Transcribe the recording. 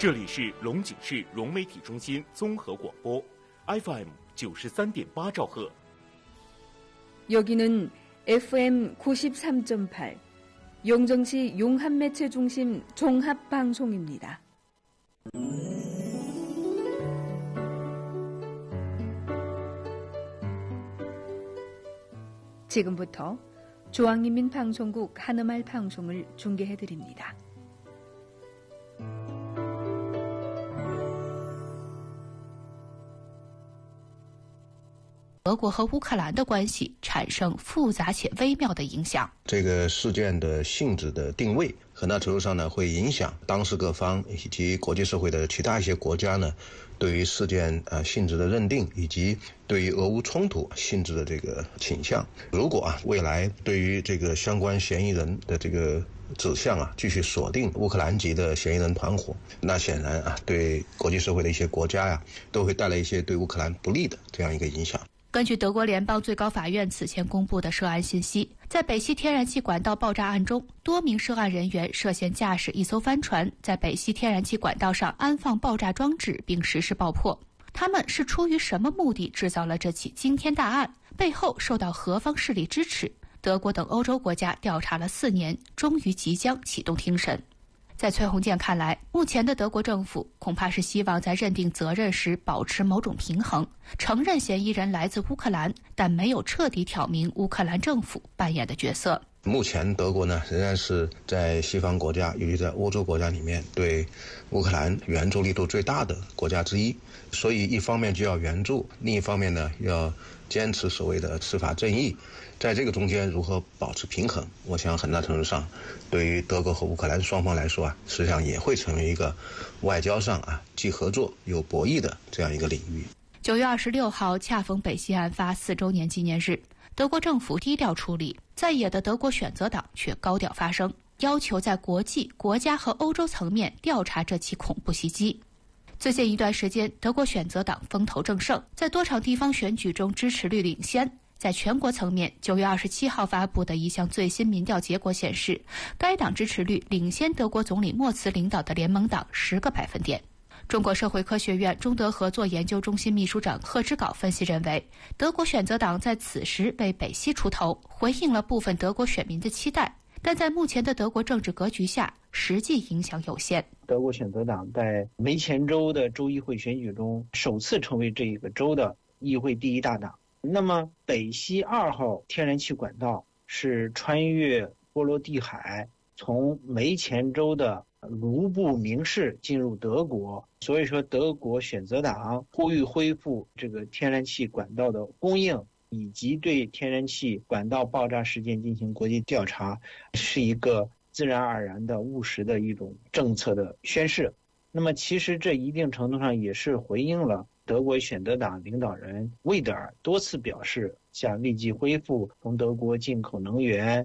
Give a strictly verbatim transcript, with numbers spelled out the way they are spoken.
这里是龙井市融媒体中心综合广播 에프 엠九十三点八兆赫。 여기는 에프 엠 구십삼 점 팔 용정시 용합매체중심 종합방송입니다. 지금부터 중앙인민방송국 한음할 방송을 중계해드립니다. 德国和乌克兰的关系产生复杂且微妙的影响。 这个事件的性质的定位，很大程度上呢，会影响当事各方以及国际社会的其他一些国家呢，对于事件呃性质的认定，以及对于俄乌冲突性质的这个倾向。如果啊未来对于这个相关嫌疑人的这个指向啊继续锁定乌克兰籍的嫌疑人团伙，那显然啊对国际社会的一些国家呀、啊，都会带来一些对乌克兰不利的这样一个影响。 根据德国联邦最高法院此前公布的涉案信息，在北溪天然气管道爆炸案中，多名涉案人员涉嫌驾驶一艘帆船在北溪天然气管道上安放爆炸装置并实施爆破。他们是出于什么目的制造了这起惊天大案？背后受到何方势力支持？德国等欧洲国家调查了四年，终于即将启动庭审。在崔洪建看来，目前的德国政府恐怕是希望在认定责任时保持某种平衡，承认嫌疑人来自乌克兰，但没有彻底挑明乌克兰政府扮演的角色。 目前德国呢仍然是在西方国家，尤其在欧洲国家里面对乌克兰援助力度最大的国家之一，所以一方面就要援助，另一方面呢要坚持所谓的司法正义，在这个中间如何保持平衡，我想很大程度上对于德国和乌克兰双方来说啊，实际上也会成为一个外交上啊既合作又博弈的这样一个领域。 九月二十六号恰逢北溪案发四周年纪念日，德国政府低调处理，在野的德国选择党却高调发声，要求在国际、国家和欧洲层面调查这起恐怖袭击。最近一段时间，德国选择党风头正盛，在多场地方选举中支持率领先。在全国层面，九月二十七号发布的一项最新民调结果显示，该党支持率领先德国总理默茨领导的联盟党十个百分点。中国社会科学院中德合作研究中心秘书长贺之镐分析认为，德国选择党在此时为北溪出头，回应了部分德国选民的期待，但在目前的德国政治格局下，实际影响有限。 德国选择党在梅前州的州议会选举中首次成为这个州的议会第一大党。那么北溪二号天然气管道是穿越波罗的海，从梅前州的卢布明市进入德国，所以说德国选择党呼吁恢复这个天然气管道的供应，以及对天然气管道爆炸事件进行国际调查，是一个自然而然的务实的一种政策的宣示。那么其实这一定程度上也是回应了德国选择党领导人魏德尔多次表示，想立即恢复从德国进口能源，